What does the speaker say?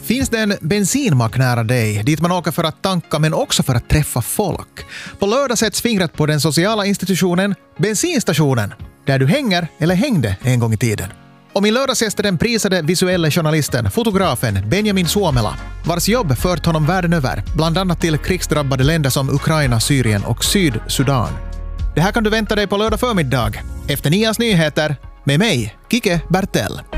Finns det en bensinmack nära dig dit man åker för att tanka men också för att träffa folk? På lördag sätts fingret på den sociala institutionen bensinstationen, där du hänger eller hängde en gång i tiden. Och min lördagsgäst är den prisade visuella journalisten, fotografen Benjamin Suomela, vars jobb fört honom världen över, bland annat till krigsdrabbade länder som Ukraina, Syrien och Sydsudan. Det här kan du vänta dig på lördag förmiddag, efter 9 nyheter, med mig, Kike Bertell.